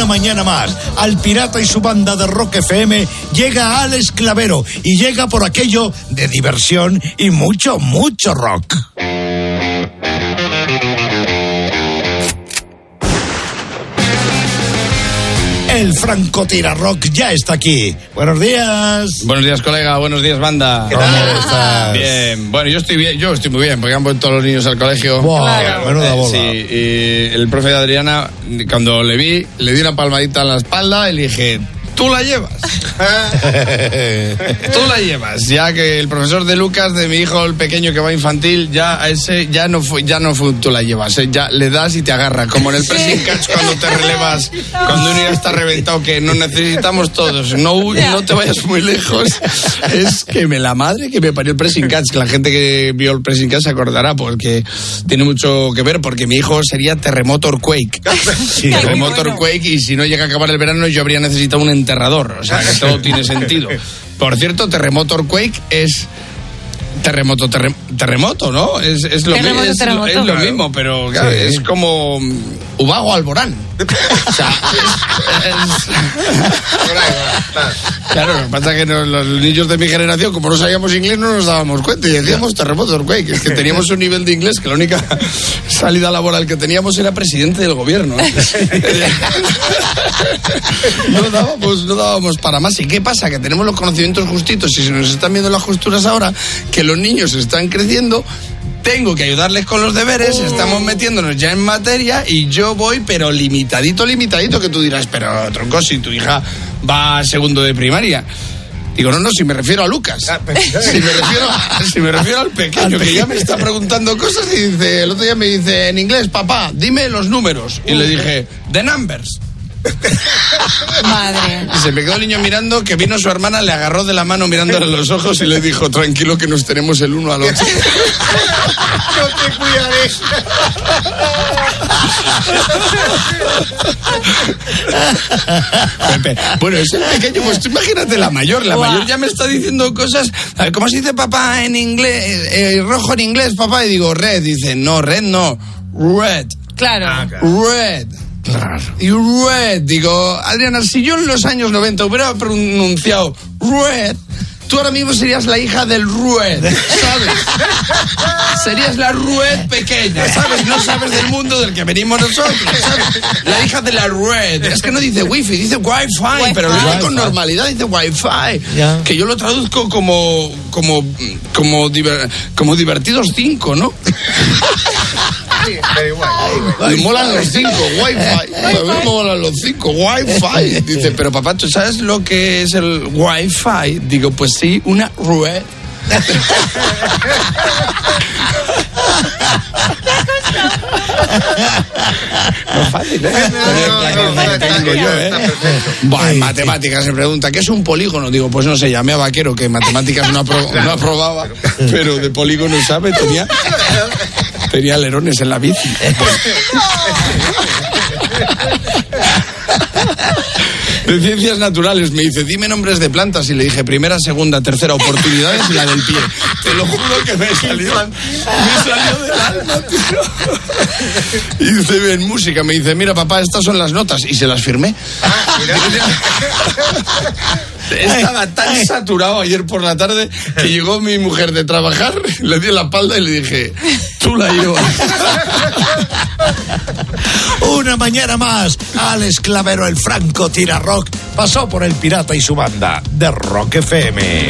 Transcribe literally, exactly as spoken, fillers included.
Una mañana más, al Pirata y su banda de Rock F M llega Alex Clavero y llega por aquello de diversión y mucho, mucho rock. El Francotira Rock ya está aquí. Buenos días. Buenos días, colega. Buenos días, banda. ¿Qué tal estás? Bien. Bueno, yo estoy bien. Yo estoy muy bien porque han vuelto los niños al colegio. Wow, claro. Menuda bola. Sí, y el profe de Adriana, cuando le vi, le di una palmadita en la espalda y le dije... Tú la llevas. Tú la llevas. Ya que el profesor de Lucas, de mi hijo, el pequeño que va a infantil, ya a ese ya no fue, ya no fue, tú la llevas. ¿eh? Ya le das y te agarra. Como en el pressing catch cuando te relevas, cuando uno ya está reventado, que nos necesitamos todos. No, no te vayas muy lejos. Es que me la madre que me parió el pressing catch. Que la gente que vio el pressing catch se acordará, porque tiene mucho que ver, porque mi hijo sería Terremotor Quake. Sí, Terremotor Quake, y si no llega a acabar el verano, yo habría necesitado un enterrador, o sea que todo tiene sentido. Por cierto, Terremotor Quake es terremoto, terre, terremoto, ¿no? Es, es, lo, terremoto, es, terremoto. es lo mismo, pero claro, sí. Es como Ubago Alborán. O sea, es, es... Claro, lo que pasa es que no, los niños de mi generación, como no sabíamos inglés, no nos dábamos cuenta y decíamos Terremotor Quake. Es que teníamos un nivel de inglés que la única salida laboral que teníamos era presidente del gobierno. No dábamos, no dábamos para más. ¿Y qué pasa? Que tenemos los conocimientos justitos y se nos están viendo las costuras ahora, que los niños están creciendo. Tengo que ayudarles con los deberes, oh. Estamos metiéndonos ya en materia y yo voy, pero limitadito, limitadito, que tú dirás, pero tronco, si tu hija va a segundo de primaria. Digo, no, no, si me refiero a Lucas. Si me refiero, si me refiero al pequeño, que ya me está preguntando cosas y dice, el otro día me dice en inglés, papá, dime los números. Y le dije, the numbers. Madre. Y se me quedó el niño mirando, que vino su hermana, le agarró de la mano mirándole a los ojos y le dijo, tranquilo que nos tenemos el uno al otro. No te cuidaré. Pepe. Bueno, es el pequeño, pues tú imagínate la mayor, la mayor ya me está diciendo cosas, a ver, ¿cómo se dice papá en inglés? Eh, rojo en inglés, papá, y digo, red, dice, no, red no, red. Claro. Ah, claro. Red. Claro. Y red, digo, Adriana, si yo en los años noventa hubiera pronunciado red, tú ahora mismo serías la hija del Rued, ¿sabes? Serías la Rued pequeña, ¿sabes? No sabes del mundo del que venimos nosotros, ¿sabes? La hija de la Rued. Es que no dice wifi, dice wifi, wi-fi, pero lo dice con normalidad, dice wifi. Yeah. Que yo lo traduzco como como como, diver, como divertidos cinco, ¿no? Sí, pero igual. Me molan los cinco, wifi. A mí me molan los cinco, wifi. Dice, pero papá, ¿tú sabes lo que es el wifi? Digo, pues sí, una rueda. No es fácil, ¿eh? Bueno, en matemáticas se pregunta, ¿qué es un polígono? Digo, pues no sé, llamé a Vaquero, que en matemáticas no, apro- no aprobaba, pero de polígono sabe, tenía, tenía alerones en la bici. De ciencias naturales me dice, dime nombres de plantas, y le dije primera, segunda, tercera, oportunidades y la del pie. Te lo juro que me salió, me salió del alma, tío. Y dice, en música, me dice, mira papá, estas son las notas, y se las firmé. Ah, estaba tan saturado ayer por la tarde que llegó mi mujer de trabajar, le di la espalda y le dije, tú la llevas. Una mañana más, Alex Clavero, el Francotira Rock, pasó por el Pirata y su banda de Rock F M.